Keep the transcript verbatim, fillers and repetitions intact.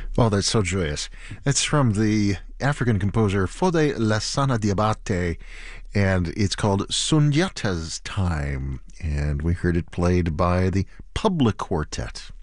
Oh, that's so joyous. It's from the African composer Fode Lassana Diabate, and it's called Sundiata's Time. And we heard it played by the Public Quartet.